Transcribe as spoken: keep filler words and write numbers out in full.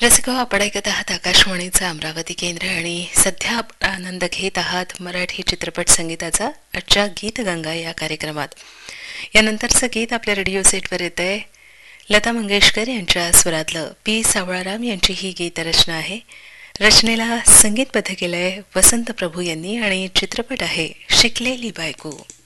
रसिको, आपण ऐकत आहात आकाशवाणीचा अमरावती केंद्र आणि सध्या आपण आनंद घेत आहात मराठी चित्रपट संगीताचा आजच्या गीतगंगा या कार्यक्रमात. यानंतरचं गीत आपल्या रेडिओ सेटवर येत आहे. लता मंगेशकर यांच्या स्वरातलं पी सावळाराम यांची ही गीतरचना आहे. रचनेला संगीतबद्ध केलंय वसंत प्रभू यांनी आणि चित्रपट आहे शिकलेली बायको.